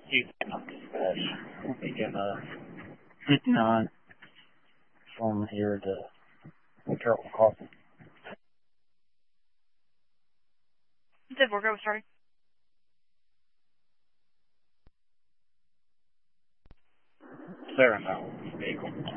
You cannot dispatch. Let me get 59 from here to Carroll Crossing. Did work over starting? Clearing that vehicle.